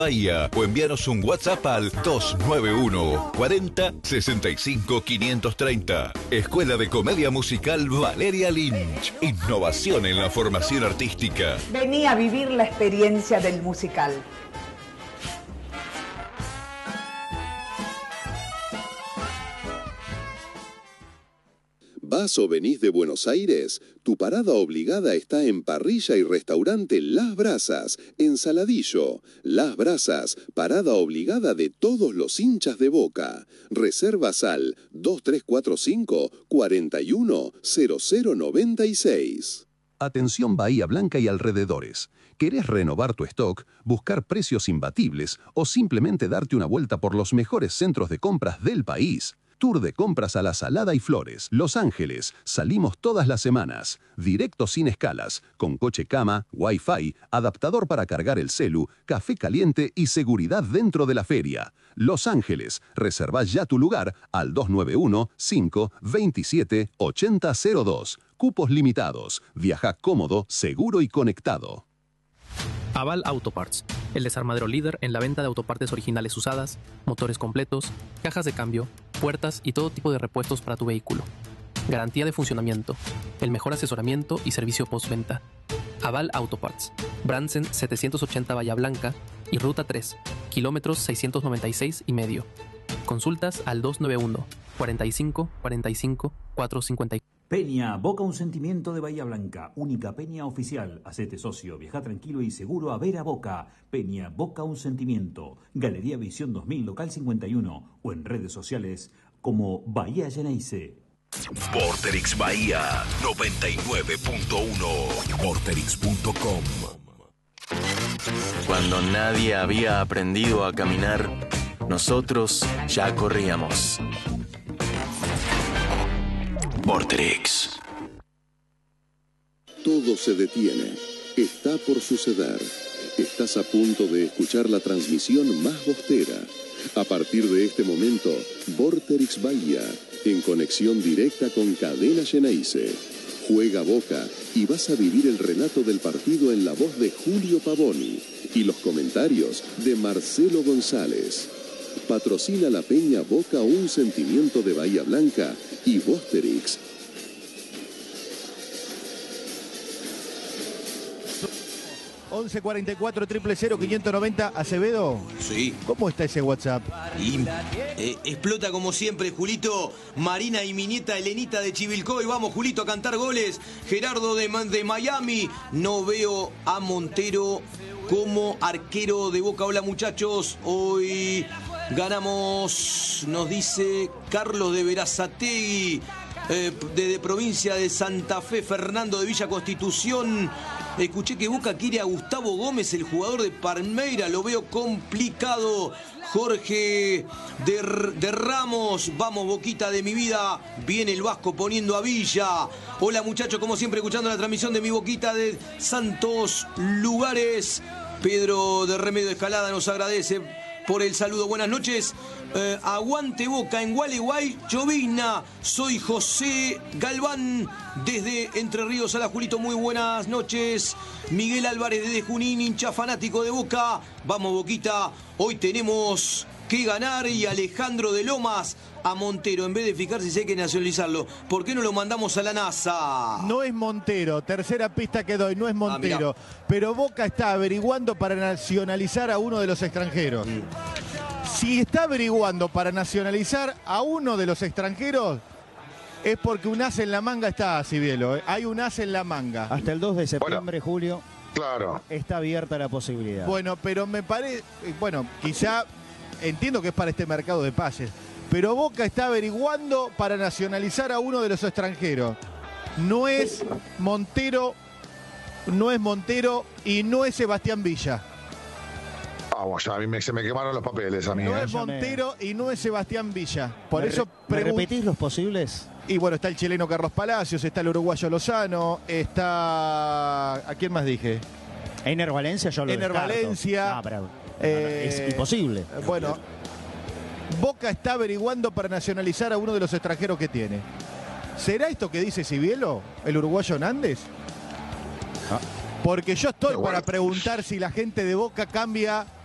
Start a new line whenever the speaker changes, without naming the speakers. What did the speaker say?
Bahía o envíanos un WhatsApp al 291 40 65 530. Escuela de Comedia Musical Valeria Lynch. Innovación en la formación artística.
Vení a vivir la experiencia del musical.
¿Vas o venís de Buenos Aires? Tu parada obligada está en Parrilla y Restaurante Las Brasas, en Saladillo. Las Brasas, parada obligada de todos los hinchas de Boca. Reservas al 2345-410096.
Atención Bahía Blanca y alrededores. ¿Querés renovar tu stock, buscar precios imbatibles o simplemente darte una vuelta por los mejores centros de compras del país? Tour de compras a La Salada y Flores, Los Ángeles. Salimos todas las semanas. Directo sin escalas, con coche cama, wifi, adaptador para cargar el celu, café caliente y seguridad dentro de la feria. Los Ángeles. Reservá ya tu lugar al 291-527-8002. Cupos limitados. Viaja cómodo, seguro y conectado.
Aval Auto Parts, el desarmadero líder en la venta de autopartes originales usadas, motores completos, cajas de cambio, puertas y todo tipo de repuestos para tu vehículo. Garantía de funcionamiento, el mejor asesoramiento y servicio postventa. Aval Auto Parts, Brandsen 780 Bahía Blanca y Ruta 3, kilómetros 696 y medio. Consultas al 291 45 45 454.
Peña, Boca un sentimiento de Bahía Blanca. Única peña oficial. Hacete socio, viaja tranquilo y seguro a ver a Boca. Peña, Boca un sentimiento. Galería Visión 2000, local 51. O en redes sociales como Bahía Geneise.
Vorterix Bahía 99.1. Vorterix.com.
Cuando nadie había aprendido a caminar, nosotros ya corríamos. Vorterix.
Todo se detiene. Está por suceder. Estás a punto de escuchar la transmisión más bostera. A partir de este momento, Vorterix Bahía, en conexión directa con Cadena Geneise. Juega Boca y vas a vivir el relato del partido en la voz de Julio Pavoni y los comentarios de Marcelo González. Patrocina la Peña Boca un sentimiento de Bahía Blanca y Vorterix.
$1144-000-590 Acevedo.
Sí.
¿Cómo está ese WhatsApp?
Y, explota como siempre, Julito. Marina y mi nieta Elenita de Chivilcoy. Vamos, Julito, a cantar goles. Gerardo de Miami. No veo a Montero como arquero de Boca. Hola, muchachos. Hoy ganamos, nos dice Carlos de Berazategui, de provincia de Santa Fe. Fernando de Villa Constitución. Escuché que Boca quiere a Gustavo Gómez, el jugador de Palmeiras. Lo veo complicado. Jorge de Ramos. Vamos, Boquita de mi vida. Viene el Vasco poniendo a Villa. Hola, muchachos, como siempre, escuchando la transmisión de mi Boquita de Santos Lugares. Pedro de Remedio Escalada nos agradece por el saludo. Buenas noches. Aguante Boca en Gualeguay, Llovizna. Soy José Galván desde Entre Ríos. Hola, Julito, muy buenas noches. Miguel Álvarez desde Junín, hincha fanático de Boca. Vamos, Boquita, hoy tenemos que ganar. Y Alejandro de Lomas, a Montero, en vez de fijarse si hay que nacionalizarlo, ¿por qué no lo mandamos a la NASA?
No es Montero, tercera pista que doy, no es Montero. Pero Boca está averiguando para nacionalizar a uno de los extranjeros. Si está averiguando para nacionalizar a uno de los extranjeros, es porque un as en la manga está, Cibielo. Hay un as en la manga.
Hasta el 2 de septiembre, Julio,
claro,
está abierta la posibilidad.
Bueno, pero me parece, bueno, quizá entiendo que es para este mercado de pases, pero Boca está averiguando para nacionalizar a uno de los extranjeros. No es Montero, y no es Sebastián Villa.
Vamos, a mí se me quemaron los papeles, a mí.
No es Montero y no es Sebastián Villa. Por eso
¿Me repetís los posibles?
Y bueno, está el chileno Carlos Palacios, está el uruguayo Lozano, está... ¿A quién más dije?
Einer Valencia, yo lo
Einer
descarto.
Valencia.
No, pero es imposible.
Bueno, Boca está averiguando para nacionalizar a uno de los extranjeros que tiene. ¿Será esto que dice Cibielo, el uruguayo Nández? Porque yo estoy para preguntar si la gente de Boca cambia